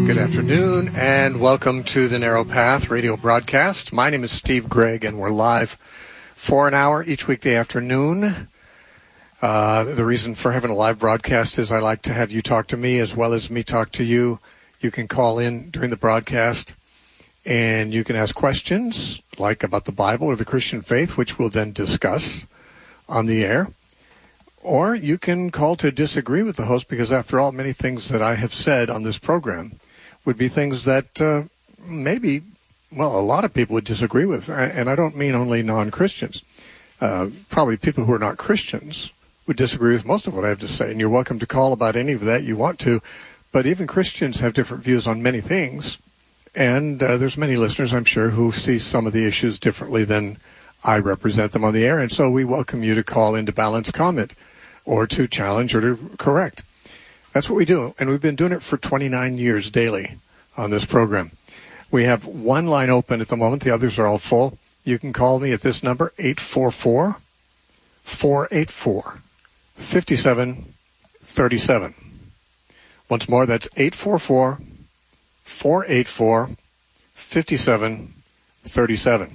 Good afternoon, and welcome to the Narrow Path radio broadcast. My name is Steve Gregg, and we're live for an hour each weekday afternoon. The reason for having a live broadcast is I like to have you talk to me as well as me talk to you. You can call in during the broadcast, and you can ask questions, like about the Bible or the Christian faith, which we'll then discuss on the air. Or you can call to disagree with the host, because after all, many things that I have said on this program would be things that maybe, well, a lot of people would disagree with. And I don't mean only non-Christians. Probably people who are not Christians would disagree with most of what I have to say. And you're welcome to call about any of that you want to. But even Christians have different views on many things. And there's many listeners, I'm sure, who see some of the issues differently than I represent them on the air. And so we welcome you to call in to balance comment or to challenge or to correct. That's what we do, and we've been doing it for 29 years daily on this program. We have one line open at the moment. The others are all full. You can call me at this number, 844-484-5737. Once more, that's 844-484-5737.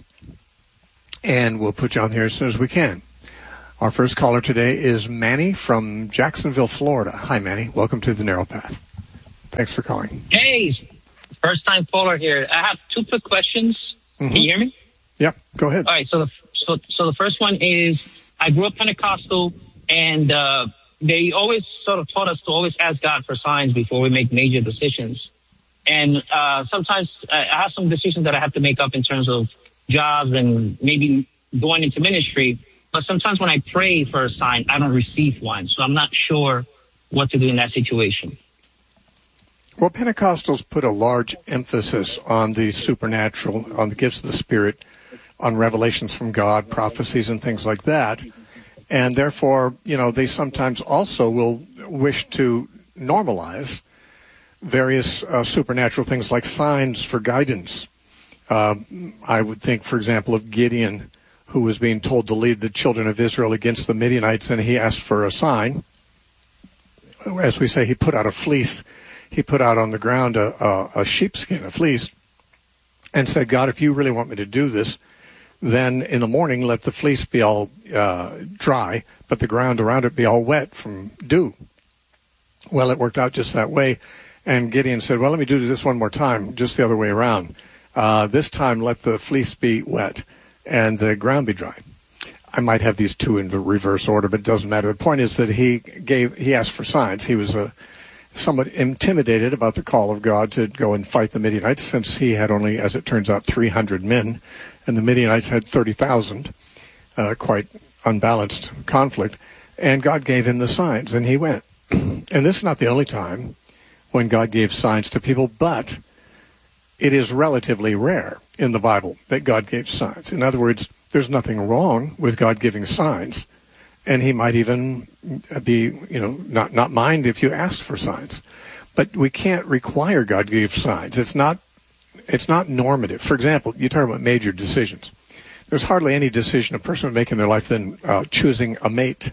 And we'll put you on here as soon as we can. Our first caller today is Manny from Jacksonville, Florida. Hi, Manny. Welcome to the Narrow Path. Thanks for calling. Hey, first-time caller here. I have two quick questions. Mm-hmm. Can you hear me? Yeah, go ahead. All right, so the first one is, I grew up Pentecostal, and they always sort of taught us to always ask God for signs before we make major decisions. And sometimes I have some decisions that I have to make up in terms of jobs and maybe going into ministry. But sometimes when I pray for a sign, I don't receive one. So I'm not sure what to do in that situation. Well, Pentecostals put a large emphasis on the supernatural, on the gifts of the Spirit, on revelations from God, prophecies, and things like that. And therefore, they sometimes also will wish to normalize various supernatural things like signs for guidance. I would think, for example, of Gideon, who was being told to lead the children of Israel against the Midianites, and he asked for a sign. As we say, he put out a fleece. He put out on the ground a sheepskin, a fleece, and said, God, if you really want me to do this, then in the morning let the fleece be all dry, but the ground around it be all wet from dew. Well, it worked out just that way, and Gideon said, well, let me do this one more time, just the other way around. This time let the fleece be wet and the ground be dry. I might have these two in the reverse order, but it doesn't matter. The point is that he asked for signs. He was somewhat intimidated about the call of God to go and fight the Midianites, since he had only, as it turns out, 300 men, and the Midianites had 30,000, quite unbalanced conflict. And God gave him the signs, and he went. And this is not the only time when God gave signs to people, but it is relatively rare in the Bible that God gave signs. In other words, there's nothing wrong with God giving signs, and he might even be, not mind if you ask for signs. But we can't require God to give signs. It's not normative. For example, you talk about major decisions. There's hardly any decision a person would make in their life than choosing a mate.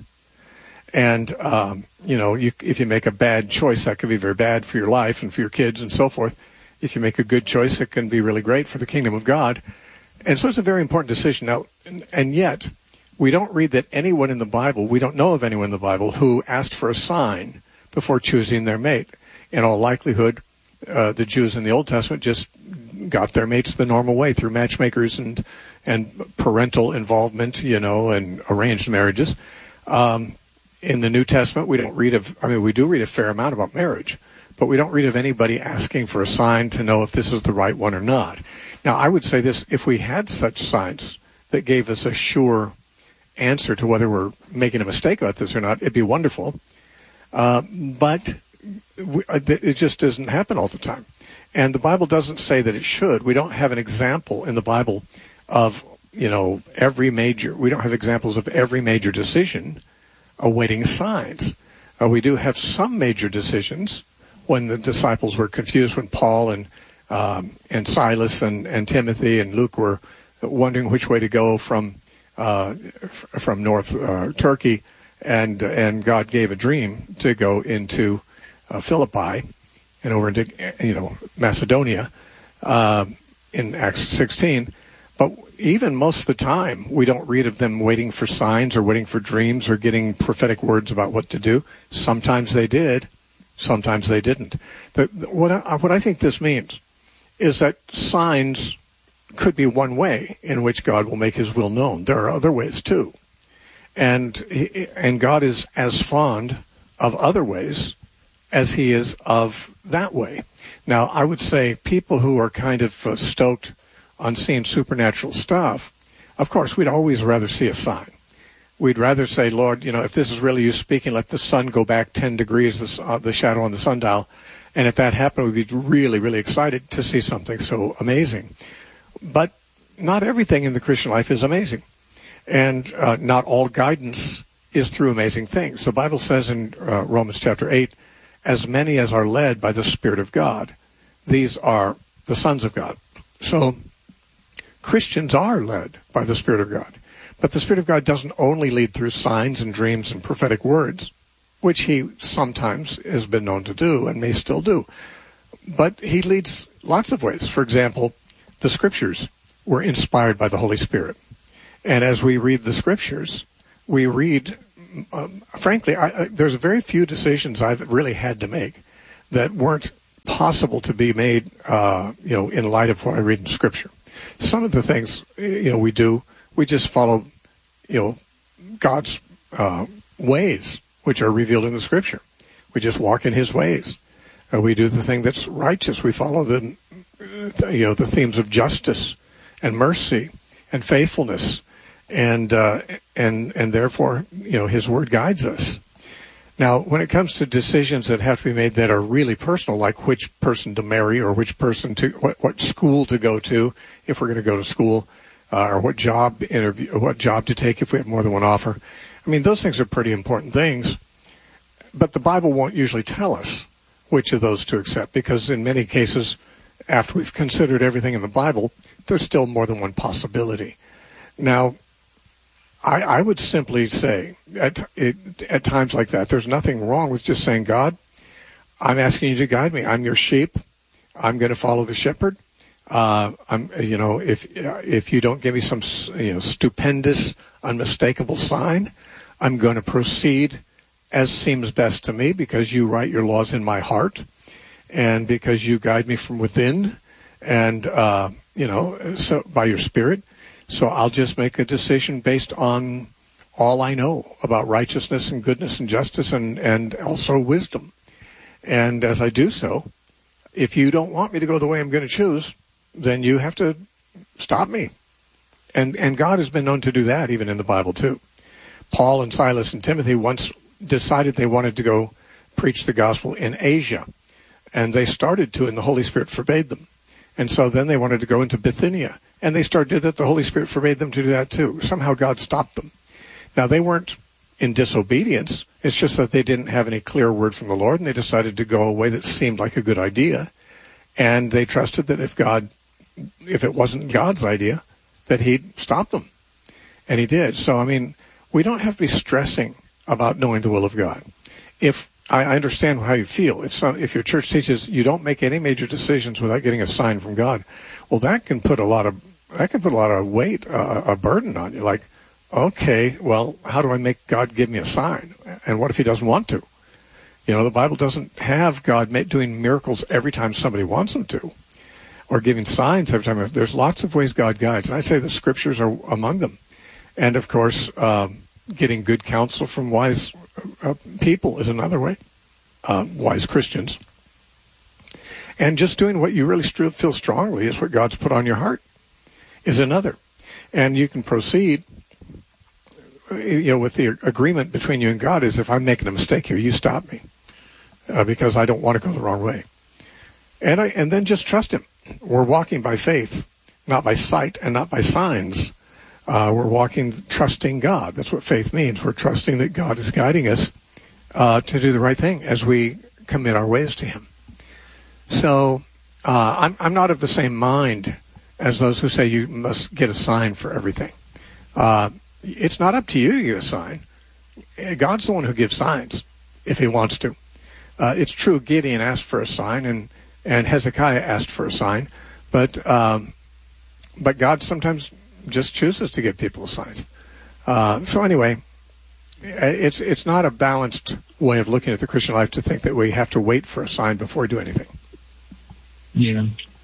And, if you make a bad choice, that could be very bad for your life and for your kids and so forth. If you make a good choice, it can be really great for the kingdom of God. And so it's a very important decision. Now, and yet, we don't read that anyone in the Bible, we don't know of anyone in the Bible who asked for a sign before choosing their mate. In all likelihood, the Jews in the Old Testament just got their mates the normal way, through matchmakers and parental involvement, and arranged marriages. In the New Testament, we do read a fair amount about marriage, but we don't read of anybody asking for a sign to know if this is the right one or not. Now, I would say this: if we had such signs that gave us a sure answer to whether we're making a mistake about this or not, it'd be wonderful. But it just doesn't happen all the time. And the Bible doesn't say that it should. We don't have an example in the Bible of, we don't have examples of every major decision awaiting signs. We do have some major decisions when the disciples were confused, when Paul and Silas and Timothy and Luke were wondering which way to go from North Turkey, and God gave a dream to go into Philippi, and over into, Macedonia in Acts 16. But even most of the time, we don't read of them waiting for signs or waiting for dreams or getting prophetic words about what to do. Sometimes they did. Sometimes they didn't. What I think this means is that signs could be one way in which God will make his will known. There are other ways too. And God is as fond of other ways as he is of that way. Now, I would say people who are kind of stoked on seeing supernatural stuff, of course, we'd always rather see a sign. We'd rather say, Lord, if this is really you speaking, let the sun go back 10 degrees, the shadow on the sundial. And if that happened, we'd be really, really excited to see something so amazing. But not everything in the Christian life is amazing. And not all guidance is through amazing things. The Bible says in Romans chapter 8, as many as are led by the Spirit of God, these are the sons of God. So Christians are led by the Spirit of God. But the Spirit of God doesn't only lead through signs and dreams and prophetic words, which he sometimes has been known to do and may still do. But he leads lots of ways. For example, the Scriptures were inspired by the Holy Spirit. And as we read the Scriptures, we read, frankly, there's very few decisions I've really had to make that weren't possible to be made, in light of what I read in Scripture. Some of the things, we do, we just follow, God's ways, which are revealed in the Scripture. We just walk in his ways. We do the thing that's righteous. We follow the themes of justice and mercy and faithfulness, and therefore, his word guides us. Now, when it comes to decisions that have to be made that are really personal, like which person to marry or which person what school to go to, if we're going to go to school, or what job to take if we have more than one offer. I mean, those things are pretty important things, but the Bible won't usually tell us which of those to accept, because in many cases, after we've considered everything in the Bible, there's still more than one possibility. Now, I would simply say at times like that, there's nothing wrong with just saying, God, I'm asking you to guide me. I'm your sheep. I'm going to follow the shepherd. If you don't give me some, stupendous, unmistakable sign, I'm going to proceed as seems best to me, because you write your laws in my heart, and because you guide me from within, and so by your Spirit. So I'll just make a decision based on all I know about righteousness and goodness and justice and also wisdom. And as I do so, if you don't want me to go the way I'm going to choose, then you have to stop me. And God has been known to do that even in the Bible too. Paul and Silas and Timothy once decided they wanted to go preach the gospel in Asia. And they started to, and the Holy Spirit forbade them. And so then they wanted to go into Bithynia. And they started that. The Holy Spirit forbade them to do that too. Somehow God stopped them. Now, they weren't in disobedience. It's just that they didn't have any clear word from the Lord, and they decided to go a way that seemed like a good idea. And they trusted that if it wasn't God's idea, that he'd stop them. And he did. So, I mean, we don't have to be stressing about knowing the will of God. If I understand how you feel. If your church teaches you don't make any major decisions without getting a sign from God, well, that can put a lot of weight, a burden on you. Like, okay, well, how do I make God give me a sign? And what if he doesn't want to? The Bible doesn't have God doing miracles every time somebody wants him to, or giving signs every time. There's lots of ways God guides, and I'd say the Scriptures are among them. And of course, getting good counsel from wise people is another way, wise Christians. And just doing what you really feel strongly is what God's put on your heart is another. And you can proceed, with the agreement between you and God is, if I'm making a mistake here, you stop me, because I don't want to go the wrong way. And then just trust him. We're walking by faith, not by sight and not by signs. We're walking trusting God. That's what faith means. We're trusting that God is guiding us to do the right thing as we commit our ways to him. So I'm not of the same mind as those who say you must get a sign for everything. It's not up to you to get a sign. God's the one who gives signs if he wants to. It's true Gideon asked for a sign, and Hezekiah asked for a sign, but God sometimes just chooses to give people signs. So anyway, it's not a balanced way of looking at the Christian life to think that we have to wait for a sign before we do anything. Yeah.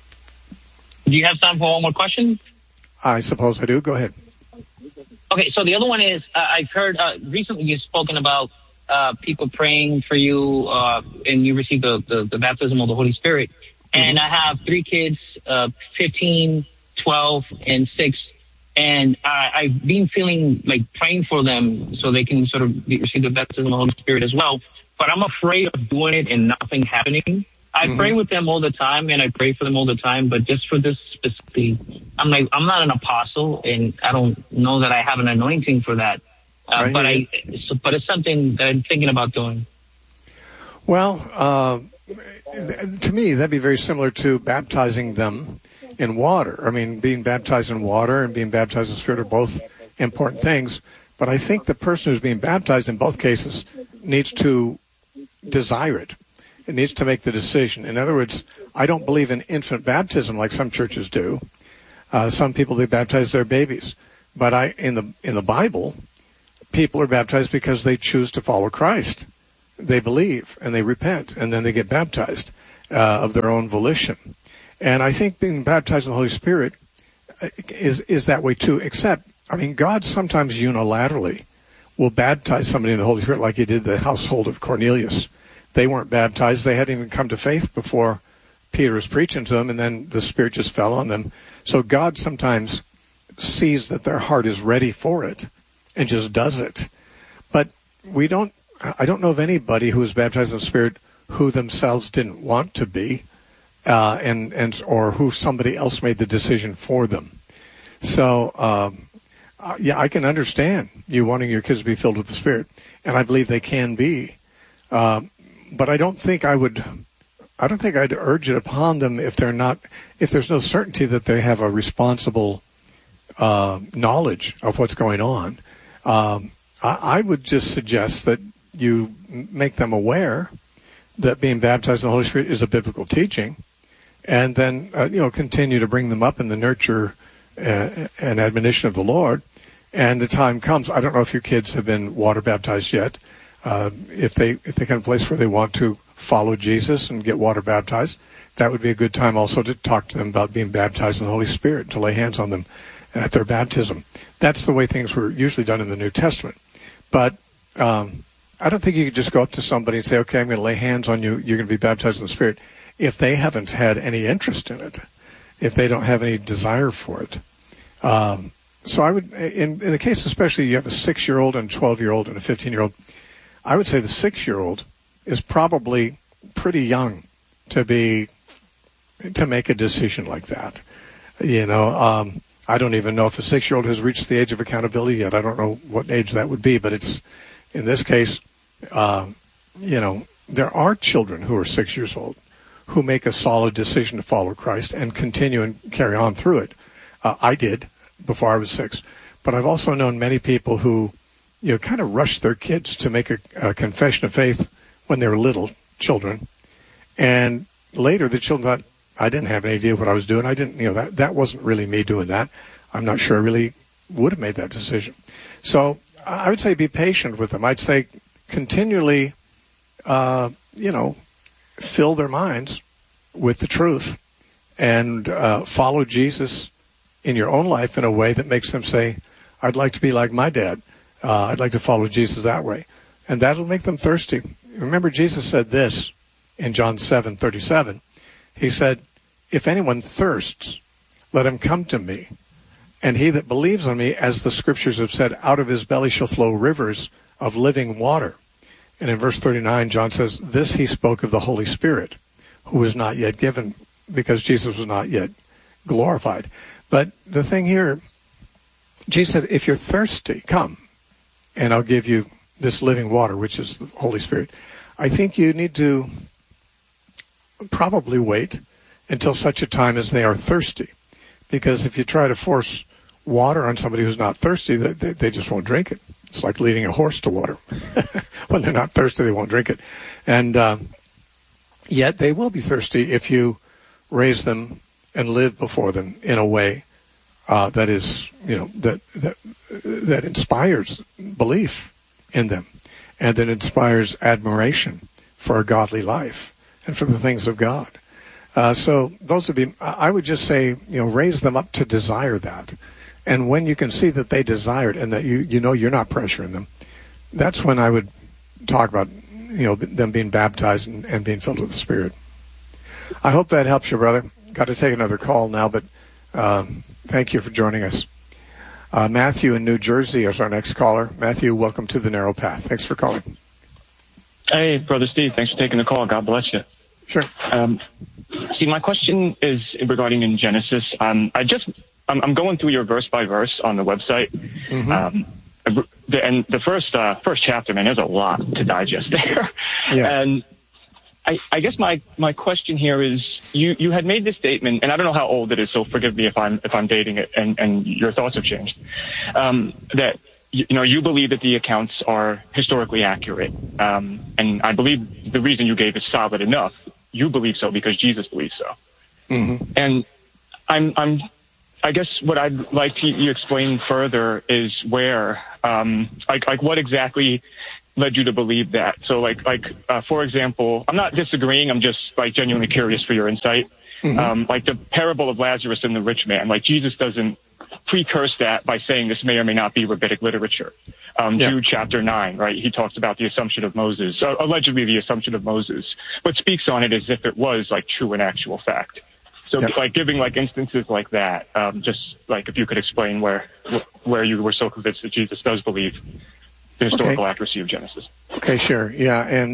Do you have time for one more question? I suppose I do. Go ahead. Okay, so the other one is, I've heard recently you've spoken about people praying for you and you receive the baptism of the Holy Spirit. And I have 3 kids, 15, 12, and 6. And I've been feeling like praying for them so they can sort of receive the baptism of the Holy Spirit as well. But I'm afraid of doing it and nothing happening. I pray with them all the time, and I pray for them all the time. But just for this specifically, I'm not an apostle, and I don't know that I have an anointing for that. But it's something that I'm thinking about doing. Well, to me, that'd be very similar to baptizing them in water. I mean, being baptized in water and being baptized in the Spirit are both important things. But I think the person who's being baptized in both cases needs to desire it. It needs to make the decision. In other words, I don't believe in infant baptism like some churches do. Some people, they baptize their babies. But in the Bible, people are baptized because they choose to follow Christ. They believe and they repent, and then they get baptized of their own volition. And I think being baptized in the Holy Spirit is that way too, except, I mean, God sometimes unilaterally will baptize somebody in the Holy Spirit like he did the household of Cornelius. They weren't baptized. They hadn't even come to faith before Peter was preaching to them, and then the Spirit just fell on them. So God sometimes sees that their heart is ready for it and just does it. But I don't know of anybody who was baptized in the Spirit who themselves didn't want to be, or who somebody else made the decision for them. So, yeah, I can understand you wanting your kids to be filled with the Spirit, and I believe they can be. But I don't think I'd urge it upon them if there's no certainty that they have a responsible knowledge of what's going on. I would just suggest that you make them aware that being baptized in the Holy Spirit is a biblical teaching, and then continue to bring them up in the nurture and admonition of the Lord. And the time comes. I don't know if your kids have been water baptized yet. If they come to a place where they want to follow Jesus and get water baptized, that would be a good time also to talk to them about being baptized in the Holy Spirit, to lay hands on them at their baptism. That's the way things were usually done in the New Testament. But I don't think you could just go up to somebody and say, okay, I'm going to lay hands on you, you're going to be baptized in the Spirit, if they haven't had any interest in it, if they don't have any desire for it. So I would, in the case especially you have a 6-year-old and a 12-year-old and a 15-year-old, I would say the 6-year-old is probably pretty young to make a decision like that. I don't even know if a 6-year-old has reached the age of accountability yet. I don't know what age that would be, but it's, in this case, there are children who are 6 years old who make a solid decision to follow Christ and continue and carry on through it. I did before I was 6, but I've also known many people who kind of rushed their kids to make a confession of faith when they were little children. And later the children thought, I didn't have any idea what I was doing. I didn't, that wasn't really me doing that. I'm not sure I really would have made that decision. So I would say be patient with them. I'd say continually, fill their minds with the truth and follow Jesus in your own life in a way that makes them say, I'd like to be like my dad. I'd like to follow Jesus that way. And that'll make them thirsty. Remember, Jesus said this in John 7:37. He said, if anyone thirsts, let him come to me. And he that believes on me, as the scriptures have said, out of his belly shall flow rivers of living water. And in verse 39, John says, this he spoke of the Holy Spirit, who was not yet given, because Jesus was not yet glorified. But the thing here, Jesus said, if you're thirsty, come, and I'll give you this living water, which is the Holy Spirit. I think you need to probably wait until such a time as they are thirsty. Because if you try to force water on somebody who's not thirsty, they just won't drink it. It's like leading a horse to water. When they're not thirsty, they won't drink it. And Yet they will be thirsty if you raise them and live before them in a way that is, that inspires belief in them, and that inspires admiration for a godly life and for the things of God. So those would be, I would just say, raise them up to desire that. And when you can see that they desire it and that you're not pressuring them, that's when I would talk about, them being baptized and being filled with the Spirit. I hope that helps you, brother. Got to take another call now, but thank you for joining us. Matthew in New Jersey is our next caller. Matthew, welcome to The Narrow Path. Thanks for calling. Hey, Brother Steve. Thanks for taking the call. God bless you. Sure. See, my question is regarding in Genesis. I'm going through your verse by verse on the website. Mm-hmm. And the first chapter, man, there's a lot to digest there. Yeah. And I guess my question here is, you had made this statement, and I don't know how old it is, so forgive me if I'm dating it, and your thoughts have changed. That you believe that the accounts are historically accurate, and I believe the reason you gave is solid enough. You believe so because Jesus believes so. Mm-hmm. And I guess what I'd like you explain further is where, like what exactly led you to believe that. So for example, I'm not disagreeing. I'm just genuinely curious for your insight. Mm-hmm. Like the parable of Lazarus and the rich man, Jesus doesn't precurse that by saying this may or may not be rabbinic literature. Jude chapter 9, right? He talks about the assumption of Moses, allegedly the assumption of Moses, but speaks on it as if it was true and actual fact. So giving instances like that, just if you could explain where you were so convinced that Jesus does believe the historical accuracy of Genesis. Okay, sure. Yeah. And